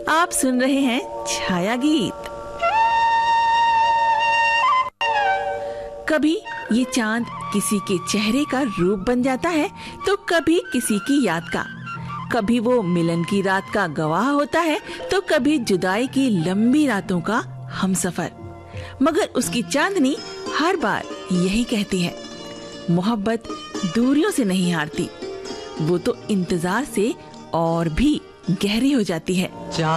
आप सुन रहे हैं छाया गीत। कभी ये चांद किसी के चेहरे का रूप बन जाता है तो कभी किसी की याद का। कभी वो मिलन की रात का गवाह होता है तो कभी जुदाई की लंबी रातों का हमसफर। मगर उसकी चांदनी हर बार यही कहती है, मोहब्बत दूरियों से नहीं हारती, वो तो इंतजार से और भी गहरी हो जाती है।